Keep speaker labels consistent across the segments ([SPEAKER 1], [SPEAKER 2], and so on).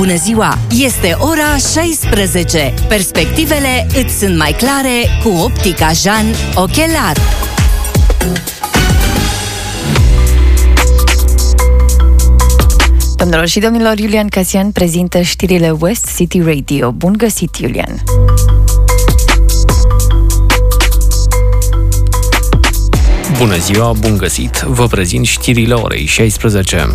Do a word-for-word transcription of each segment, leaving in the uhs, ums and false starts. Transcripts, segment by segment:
[SPEAKER 1] Bună ziua! Este ora șaisprezece. Perspectivele îți sunt mai clare cu Optica Jean Ochelar.
[SPEAKER 2] Doamnelor și domnilor, Iulian Casian prezintă știrile West City Radio. Bun găsit, Iulian!
[SPEAKER 3] Bună ziua, bun găsit! Vă prezint știrile orei șaisprezece.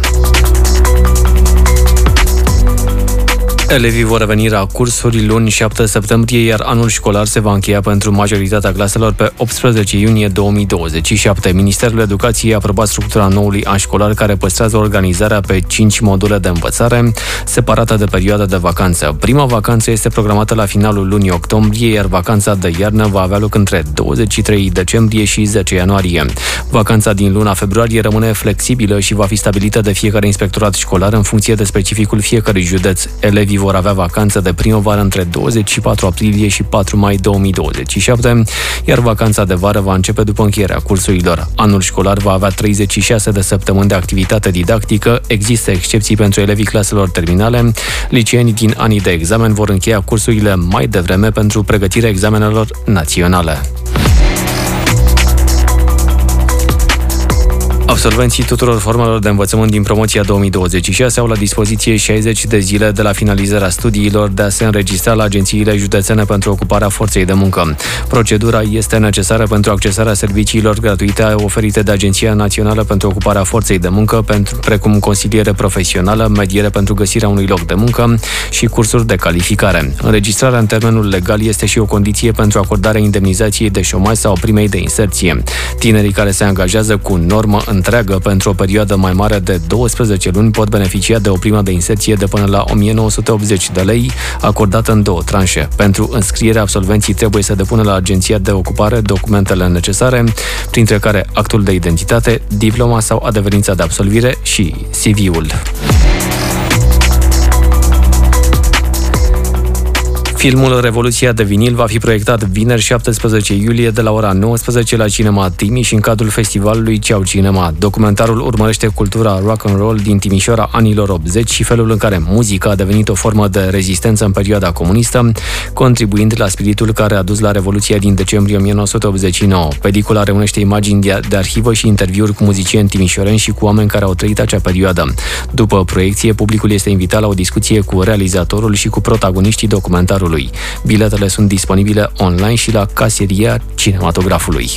[SPEAKER 3] Elevii vor reveni la cursuri luni șapte septembrie, iar anul școlar se va încheia pentru majoritatea claselor pe optsprezece iunie două mii douăzeci și șapte. Ministerul Educației a aprobat structura noului an școlar, care păstrează organizarea pe cinci module de învățare, separată de perioada de vacanță. Prima vacanță este programată la finalul lunii octombrie, iar vacanța de iarnă va avea loc între douăzeci și trei decembrie și zece ianuarie. Vacanța din luna februarie rămâne flexibilă și va fi stabilită de fiecare inspectorat școlar în funcție de specificul fiecărui județ. Elevii vor avea vacanță de primăvară între douăzeci și patru aprilie și patru mai două mii douăzeci și șapte, iar vacanța de vară va începe după încheierea cursurilor. Anul școlar va avea treizeci și șase de săptămâni de activitate didactică, există excepții pentru elevii claselor terminale. Liceenii din anii de examen vor încheia cursurile mai devreme pentru pregătirea examenelor naționale. Absolvenții tuturor formelor de învățământ din promoția două mii douăzeci și șase au la dispoziție șaizeci de zile de la finalizarea studiilor de a se înregistra la agențiile județene pentru ocuparea forței de muncă. Procedura este necesară pentru accesarea serviciilor gratuite oferite de Agenția Națională pentru Ocuparea Forței de Muncă, pentru, precum consiliere profesională, mediere pentru găsirea unui loc de muncă și cursuri de calificare. Înregistrarea în termenul legal este și o condiție pentru acordarea indemnizației de șomaj sau primei de inserție. Tinerii care se angajează cu normă întreagă pentru o perioadă mai mare de douăsprezece luni pot beneficia de o primă de inserție de până la o mie nouă sute optzeci de lei, acordată în două tranșe. Pentru înscriere, absolvenții trebuie să depună la Agenția de Ocupare documentele necesare, printre care actul de identitate, diploma sau adeverința de absolvire și C V-ul. Filmul Revoluția de vinil va fi proiectat vineri șaptesprezece iulie de la ora nouăsprezece la Cinema Timiș în cadrul festivalului Ceau Cinema. Documentarul urmărește cultura rock and roll din Timișoara anilor optzeci și felul în care muzica a devenit o formă de rezistență în perioada comunistă, contribuind la spiritul care a dus la Revoluția din decembrie o mie nouă sute optzeci și nouă. Pelicula reunește imagini de arhivă și interviuri cu muzicieni timișoreni și cu oameni care au trăit acea perioadă. După proiecție, publicul este invitat la o discuție cu realizatorul și cu protagoniștii documentarului. Biletele sunt disponibile online și la caseria cinematografului.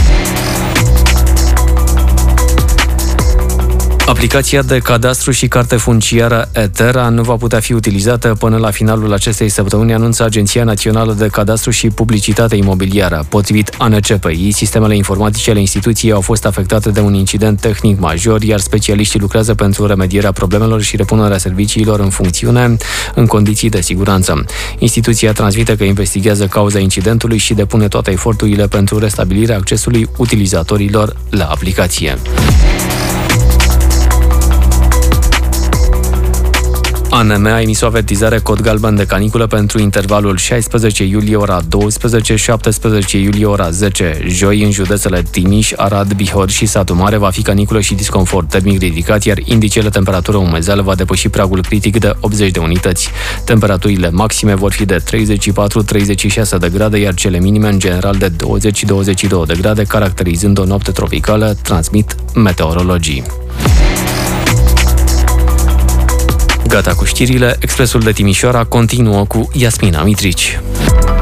[SPEAKER 3] Aplicația de cadastru și carte funciară Etera nu va putea fi utilizată până la finalul acestei săptămâni, anunță Agenția Națională de Cadastru și Publicitate Imobiliară. Potrivit A N C P I, sistemele informatice ale instituției au fost afectate de un incident tehnic major, iar specialiștii lucrează pentru remedierea problemelor și repunerea serviciilor în funcțiune în condiții de siguranță. Instituția transmite că investigează cauza incidentului și depune toate eforturile pentru restabilirea accesului utilizatorilor la aplicație. A N M a emis o avertizare cod galben de caniculă pentru intervalul șaisprezece iulie ora douăsprezece - șaptesprezece iulie ora zece. Joi, în județele Timiș, Arad, Bihor și Satu Mare va fi caniculă și disconfort termic ridicat, iar indicele temperatură umezeală va depăși pragul critic de optzeci de unități. Temperaturile maxime vor fi de treizeci și patru - treizeci și șase de grade, iar cele minime în general de douăzeci - douăzeci și doi de grade, caracterizând o noapte tropicală, transmit meteorologii. Gata cu știrile, Expresul de Timișoara continuă cu Iasmina Mitrici.